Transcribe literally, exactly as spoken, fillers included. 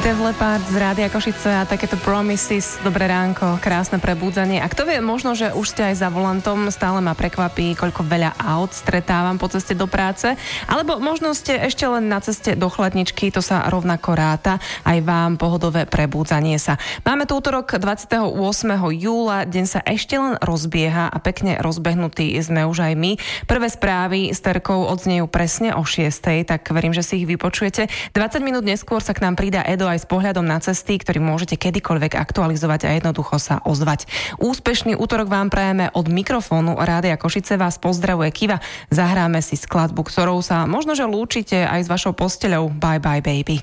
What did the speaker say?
Def Leppard z Rádia Košice a takéto Promises. Dobré ránko, krásne prebúdzanie. A kto vie, možno, že už ste aj za volantom, stále ma prekvapí, koľko veľa aut stretávam po ceste do práce. Alebo možno ste ešte len na ceste do chladničky, to sa rovnako ráta. Aj vám pohodové prebúdzanie sa. Máme tu útorok dvadsiateho ôsmeho júla, deň sa ešte len rozbieha a pekne rozbehnutí sme už aj my. Prvé správy s Terkou odznejú presne o šiestej, tak verím, že si ich vypočujete. dvadsať minút neskôr sa k nám pridá Edo aj s pohľadom na cesty, ktorý môžete kedykoľvek aktualizovať a jednoducho sa ozvať. Úspešný útorok vám prajeme od mikrofónu Rádia Košice. Vás pozdravuje Kiva. Zahráme si skladbu, ktorou sa možno, že lúčite aj s vašou posteľou. Bye bye baby.